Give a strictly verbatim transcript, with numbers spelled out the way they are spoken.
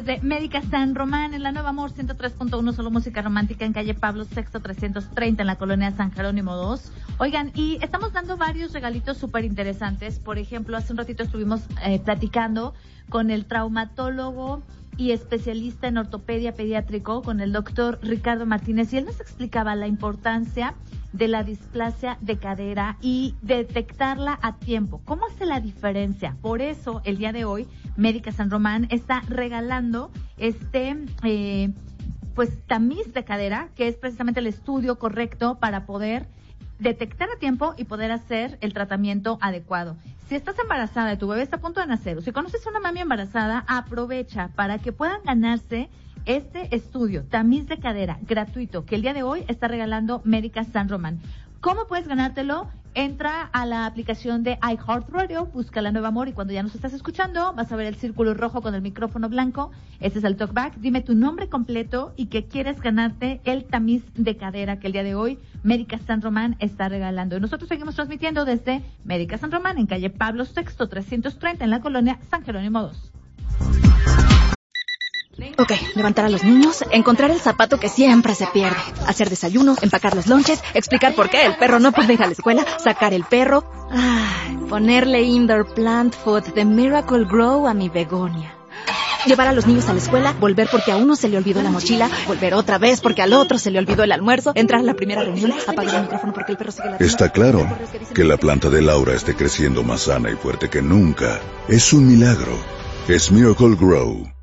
desde Médica San Román, en la Nueva Amor ciento tres punto uno, solo música romántica, en calle Pablo sexto trescientos treinta, en la colonia San Jerónimo dos. Oigan, y estamos dando varios regalitos súper interesantes. Por ejemplo, hace un ratito estuvimos eh, platicando con el traumatólogo y especialista en ortopedia pediátrico, con el doctor Ricardo Martínez, y él nos explicaba la importancia de la displasia de cadera y detectarla a tiempo. ¿Cómo hace la diferencia? Por eso, el día de hoy, Médica San Román está regalando este, eh, pues, tamiz de cadera, que es precisamente el estudio correcto para poder detectar a tiempo y poder hacer el tratamiento adecuado. Si estás embarazada y tu bebé está a punto de nacer, o si conoces a una mami embarazada, aprovecha para que puedan ganarse este estudio, tamiz de cadera, gratuito, que el día de hoy está regalando Médica San Román. ¿Cómo puedes ganártelo? Entra a la aplicación de iHeartRadio, busca La Nueva Amor, y cuando ya nos estás escuchando, vas a ver el círculo rojo con el micrófono blanco. Ese es el talkback. Dime tu nombre completo y que quieres ganarte el tamiz de cadera que el día de hoy Médica San Román está regalando. Y nosotros seguimos transmitiendo desde Médica San Román, en calle Pablo sexto trescientos treinta, en la colonia San Jerónimo dos. Ok, levantar a los niños, encontrar el zapato que siempre se pierde, hacer desayuno, empacar los lonches, explicar por qué el perro no puede ir a la escuela, sacar el perro, ay, ponerle indoor plant food de Miracle Grow a mi begonia. Llevar a los niños a la escuela, volver porque a uno se le olvidó la mochila, volver otra vez porque al otro se le olvidó el almuerzo, entrar a la primera reunión, apagar el micrófono porque el perro sigue la... Está claro que la planta de Laura esté creciendo más sana y fuerte que nunca. Es un milagro. Es Miracle Grow.